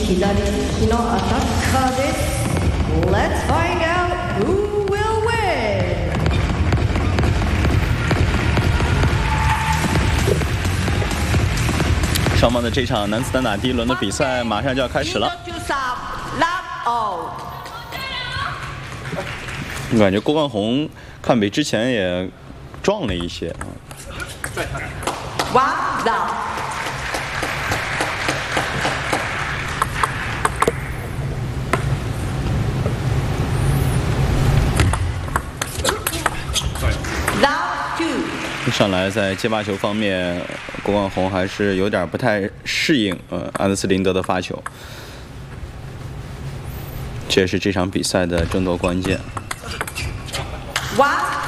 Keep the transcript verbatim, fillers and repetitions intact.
左利きのアタッカーです。Let's find out who will win. 双方的这场男子单打第一轮的比赛马上就要开始了。我感觉郭冠宏看比之前也壮了一些啊。 One down. 上来在接发球方面，郭冠宏还是有点不太适应呃安德斯林德的发球，这也是这场比赛的争夺关键。